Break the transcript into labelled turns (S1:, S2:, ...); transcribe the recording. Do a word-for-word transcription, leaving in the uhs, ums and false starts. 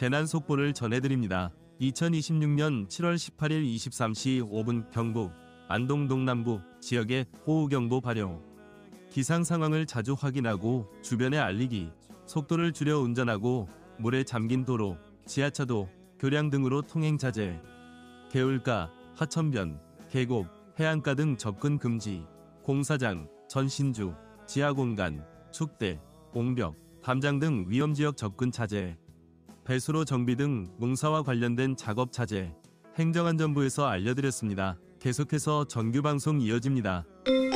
S1: 재난 속보를 전해드립니다. 이천이십육년 칠월 십팔일 이십삼시 오분 경북 안동 동남부 지역에 호우경보 발효. 기상 상황을 자주 확인하고 주변에 알리기. 속도를 줄여 운전하고 물에 잠긴 도로, 지하차도, 교량 등으로 통행 자제. 개울가, 하천변, 계곡, 해안가 등 접근 금지. 공사장, 전신주, 지하공간, 축대, 옹벽, 담장 등 위험지역 접근 자제. 배수로 정비 등 농사와 관련된 작업 자제. 행정안전부에서 알려드렸습니다. 계속해서 정규방송 이어집니다.